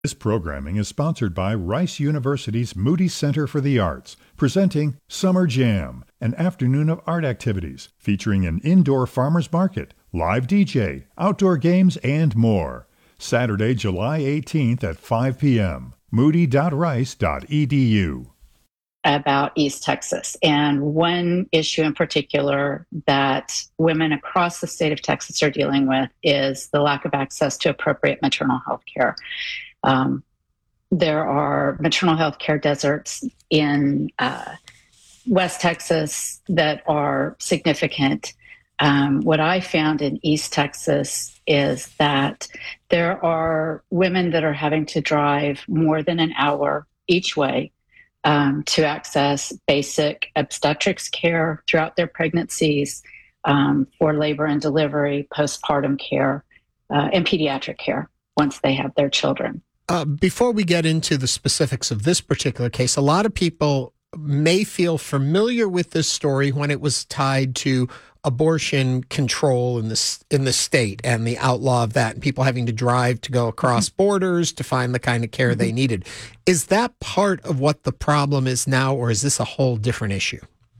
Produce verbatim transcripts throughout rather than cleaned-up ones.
This programming is sponsored by Rice University's Moody Center for the Arts, presenting Summer Jam, an afternoon of art activities featuring an indoor farmers market, live D J, outdoor games, and more. Saturday, July eighteenth at five p.m. moody dot rice dot e d u. About East Texas. And one issue in particular that women across the state of Texas are dealing with is the lack of access to appropriate maternal health care. Um, there are maternal health care deserts in uh, West Texas that are significant. Um, what I found in East Texas is that there are women that are having to drive more than an hour each way um, to access basic obstetrics care throughout their pregnancies, um, for labor and delivery, postpartum care, uh, and pediatric care once they have their children. Uh, before we get into the specifics of this particular case, a lot of people may feel familiar with this story when it was tied to abortion control in the, in the state and the outlaw of that, and people having to drive to go across mm-hmm. borders to find the kind of care mm-hmm. they needed. Is that part of what the problem is now, or is this a whole different issue?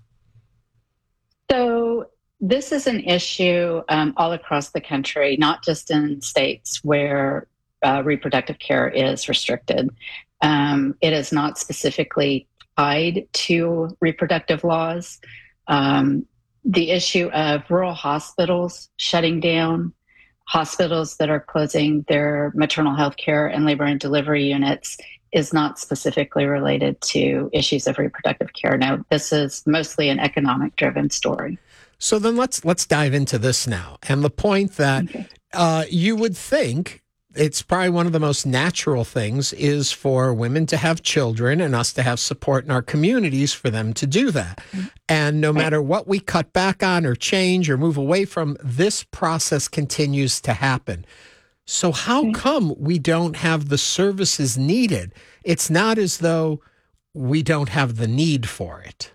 So this is an issue um, all across the country, not just in states where Uh, reproductive care is restricted. Um, it is not specifically tied to reproductive laws. Um, the issue of rural hospitals shutting down, hospitals that are closing their maternal health care and labor and delivery units is not specifically related to issues of reproductive care. No, this is mostly an economic-driven story. So then let's let's dive into this now. And the point that okay. uh, you would think it's probably one of the most natural things is for women to have children and us to have support in our communities for them to do that. Mm-hmm. And no matter what we cut back on or change or move away from, this process continues to happen. So how mm-hmm. come we don't have the services needed? It's not as though we don't have the need for it.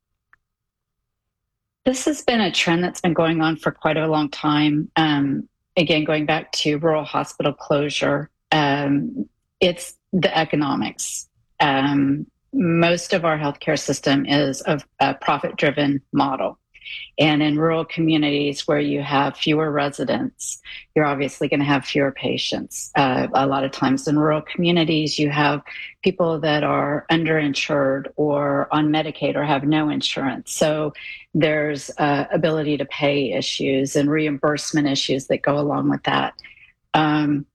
This has been a trend that's been going on for quite a long time. Um, Again, going back to rural hospital closure, um, it's the economics. Um, most of our healthcare system is a, a profit-driven model. And in rural communities where you have fewer residents, you're obviously going to have fewer patients. Uh, a lot of times in rural communities, you have people that are underinsured or on Medicaid or have no insurance. So there's uh, ability to pay issues and reimbursement issues that go along with that. Um,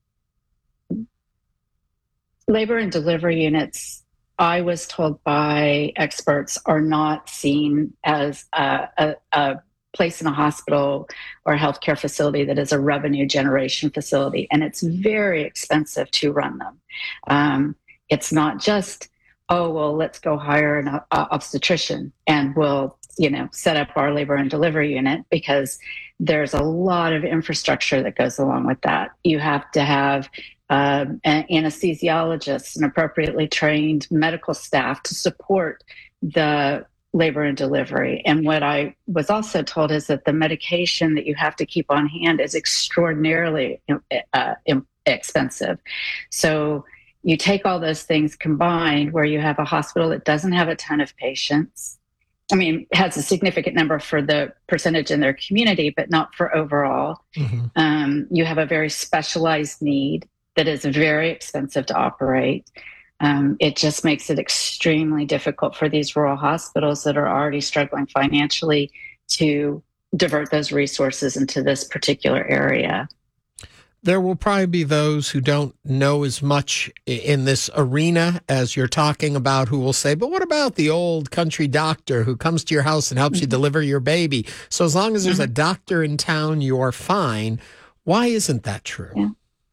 labor and delivery units, I was told by experts, are not seen as a, a, a place in a hospital or a healthcare facility that is a revenue generation facility. And it's very expensive to run them. Um, it's not just, oh, well, let's go hire an uh, obstetrician and we'll, you know, set up our labor and delivery unit, because there's a lot of infrastructure that goes along with that. You have to have Um, an anesthesiologists and appropriately trained medical staff to support the labor and delivery. And what I was also told is that the medication that you have to keep on hand is extraordinarily uh, expensive. So you take all those things combined, where you have a hospital that doesn't have a ton of patients. I mean, has a significant number for the percentage in their community, but not for overall. Mm-hmm. Um, you have a very specialized need that is very expensive to operate. Um, it just makes it extremely difficult for these rural hospitals that are already struggling financially to divert those resources into this particular area. There will probably be those who don't know as much in this arena as you're talking about, who will say, but what about the old country doctor who comes to your house and helps mm-hmm. you deliver your baby? So as long as there's mm-hmm. a doctor in town, you're fine. Why isn't that true? Yeah.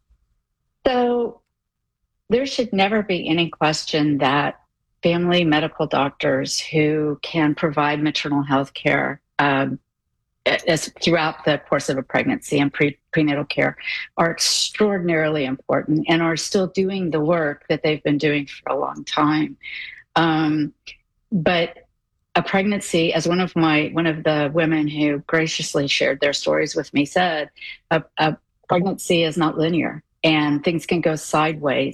So there should never be any question that family medical doctors who can provide maternal health care um, as throughout the course of a pregnancy and pre- prenatal care are extraordinarily important and are still doing the work that they've been doing for a long time. Um, but a pregnancy, as one of my one of the women who graciously shared their stories with me said, a, a pregnancy is not linear. and things can go sideways.